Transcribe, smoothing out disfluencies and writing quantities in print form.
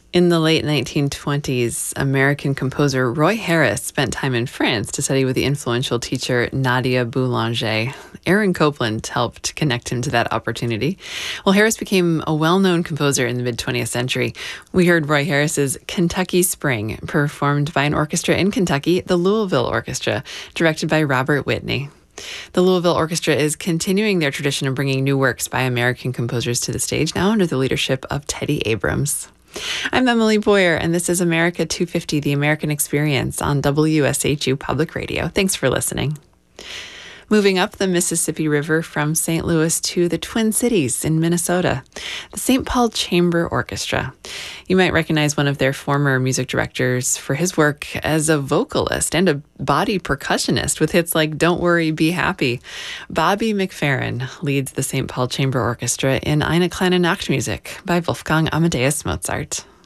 In the late 1920s, American composer Roy Harris spent time in France to study with the influential teacher Nadia Boulanger. Aaron Copland helped connect him to that opportunity. Well, Harris became a well-known composer in the mid-20th century. We heard Roy Harris's Kentucky Spring, performed by an orchestra in Kentucky, the Louisville Orchestra, directed by Robert Whitney. The Louisville Orchestra is continuing their tradition of bringing new works by American composers to the stage, now under the leadership of Teddy Abrams. I'm Emily Boyer, and this is America 250, The American Experience on WSHU Public Radio. Thanks for listening. Moving up the Mississippi River from St. Louis to the Twin Cities in Minnesota, the St. Paul Chamber Orchestra. You might recognize one of their former music directors for his work as a vocalist and a body percussionist with hits like Don't Worry, Be Happy. Bobby McFerrin leads the St. Paul Chamber Orchestra in Eine kleine Nachtmusik by Wolfgang Amadeus Mozart.